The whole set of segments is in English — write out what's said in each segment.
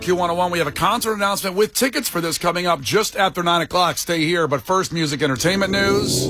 Q101, we have a concert announcement with tickets for this coming up just after 9 o'clock. Stay here, but first, music entertainment news.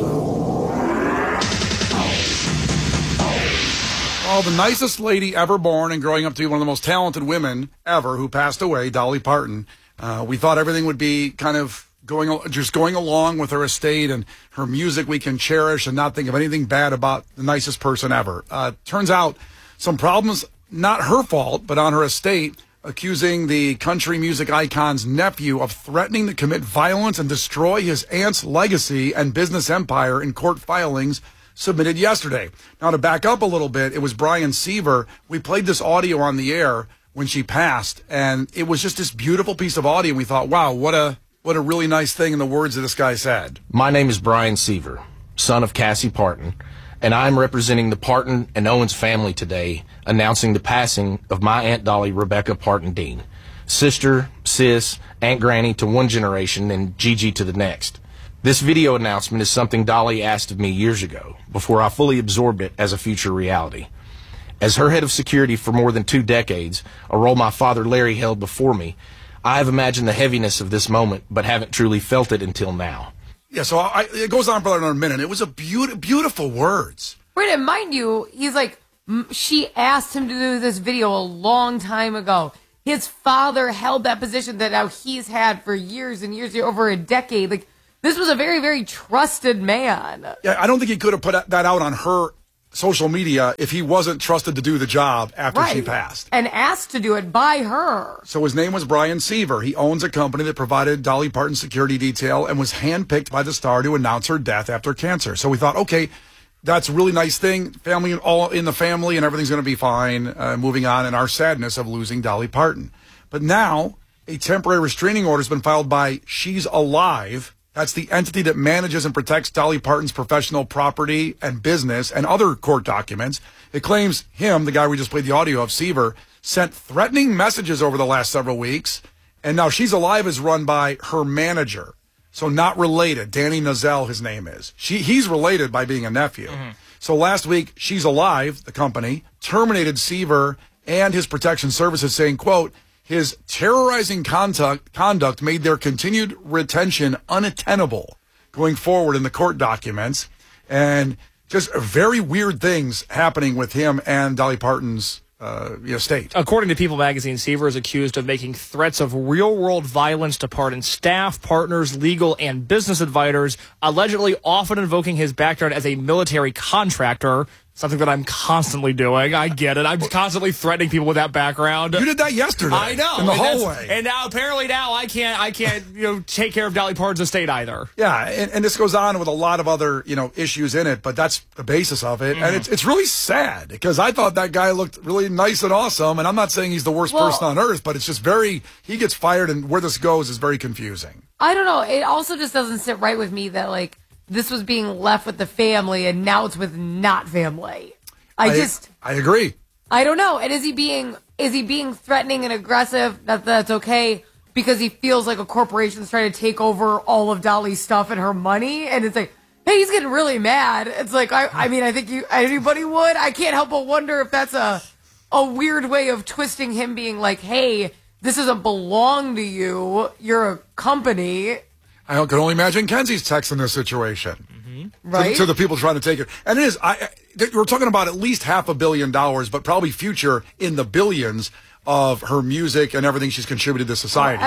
Well, the nicest lady ever born and growing up to be one of the most talented women ever who passed away, Dolly Parton. We thought everything would be kind of going along with her estate and her music we can cherish and not think of anything bad about the nicest person ever. Turns out some problems, not her fault, but on her estate, accusing the country music icon's nephew of threatening to commit violence and destroy his aunt's legacy and business empire in court filings submitted yesterday. Now, to back up a little bit, it was Brian Seaver. We played this audio on the air when she passed, and it was just this beautiful piece of audio. We thought, wow, what a really nice thing in the words that this guy said. My name is Brian Seaver, son of Cassie Parton, and I'm representing the Parton and Owens family today, announcing the passing of my Aunt Dolly Rebecca Parton Dean, sister, sis, Aunt Granny to one generation and Gigi to the next. This video announcement is something Dolly asked of me years ago, before I fully absorbed it as a future reality. As her head of security for more than 2 decades, a role my father Larry held before me, I have imagined the heaviness of this moment, but haven't truly felt it until now. Yeah, so it goes on for another minute. It was a beautiful words. Right, and mind you, he's like, she asked him to do this video a long time ago. His father held that position that now he's had for years and years, over a decade. Like, this was a very, very trusted man. Yeah, I don't think he could have put that out on her social media if he wasn't trusted to do the job after she passed. And asked to do it by her. So his name was Brian Seaver. He owns a company that provided Dolly Parton security detail and was handpicked by the star to announce her death after cancer. So we thought, okay, that's a really nice thing. Family, all in the family, and everything's going to be fine. Moving on in our sadness of losing Dolly Parton. But now, a temporary restraining order has been filed by She's Alive. That's the entity that manages and protects Dolly Parton's professional property and business and other court documents. It claims him, the guy we just played the audio of, Seaver, sent threatening messages over the last several weeks. And now She's Alive is run by her manager. So not related. Danny Nozell, his name is. He's related by being a nephew. Mm-hmm. So last week, She's Alive, the company, terminated Seaver and his protection services, saying, quote, his terrorizing conduct made their continued retention unattainable going forward in the court documents. And just very weird things happening with him and Dolly Parton's estate. According to People magazine, Seaver is accused of making threats of real-world violence to Parton's staff, partners, legal, and business advisors, allegedly often invoking his background as a military contractor, something that I'm constantly doing. I get it. I'm constantly threatening people with that background. You did that yesterday. I know. In the hallway. And now, apparently now, I can't take care of Dolly Parton's estate either. Yeah, and this goes on with a lot of other, issues in it, but that's the basis of it. Mm-hmm. And it's really sad because I thought that guy looked really nice and awesome, and I'm not saying he's the worst person on earth, but it's just he gets fired, and where this goes is very confusing. I don't know. It also just doesn't sit right with me that, this was being left with the family, and now it's with not family. I agree. I don't know. And is he being threatening and aggressive? That's okay because he feels like a corporation's trying to take over all of Dolly's stuff and her money, and it's like, hey, he's getting really mad. It's like, I think anybody would. I can't help but wonder if that's a weird way of twisting him being like, hey, this doesn't belong to you. You're a company. I can only imagine Kenzie's text in this situation. Mm-hmm. Right? To the people trying to take it. And it is, we're talking about at least $500 million, but probably future in the billions of her music and everything she's contributed to society.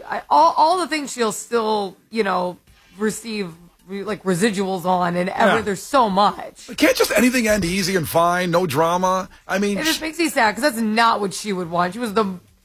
All the things she'll still, receive residuals on, and there's so much. But can't just anything end easy and fine, no drama? I mean, it just makes me sad because that's not what she would want. She was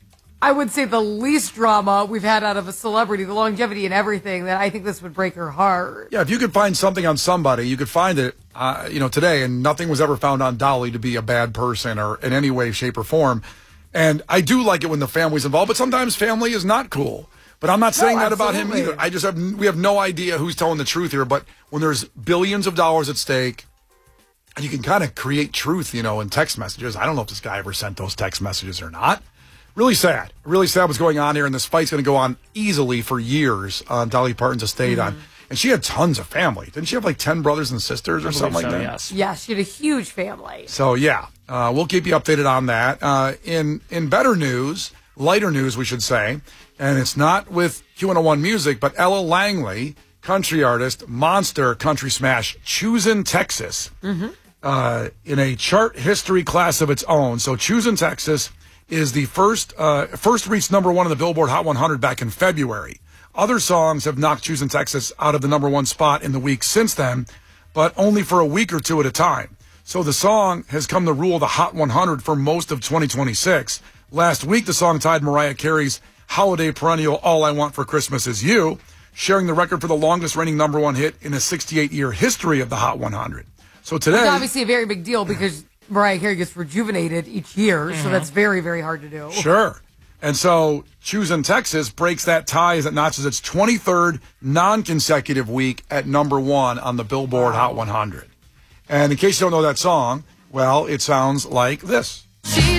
I would say the least drama we've had out of a celebrity, the longevity and everything, that I think this would break her heart. Yeah, if you could find something on somebody, you could find it, today, and nothing was ever found on Dolly to be a bad person or in any way, shape, or form. And I do like it when the family's involved, but sometimes family is not cool. But I'm not saying that about him either. We have no idea who's telling the truth here, but when there's billions of dollars at stake, and you can kind of create truth, in text messages. I don't know if this guy ever sent those text messages or not. Really sad. Really sad what's going on here, and this fight's going to go on easily for years on Dolly Parton's estate. And she had tons of family. Didn't she have 10 brothers and sisters or something like that? Yes. Yeah, she had a huge family. So, yeah, we'll keep you updated on that. In better news, lighter news, we should say, and it's not with Q101 Music, but Ella Langley, country artist, monster country smash, Choosin' Texas, in a chart history class of its own. So Choosin' Texas is the first reached number one in the Billboard Hot 100 back in February. Other songs have knocked Choosin' Texas out of the number one spot in the week since then, but only for a week or two at a time. So the song has come to rule the Hot 100 for most of 2026. Last week, the song tied Mariah Carey's holiday perennial All I Want for Christmas Is You, sharing the record for the longest reigning number one hit in the 68-year history of the Hot 100. So today... It's obviously a very big deal because Mariah Carey gets rejuvenated each year, so that's very, very hard to do. Sure. And so Choosin' Texas breaks that tie as it notches its 23rd non-consecutive week at number one on the Billboard Hot 100. And in case you don't know that song, well, it sounds like this. She's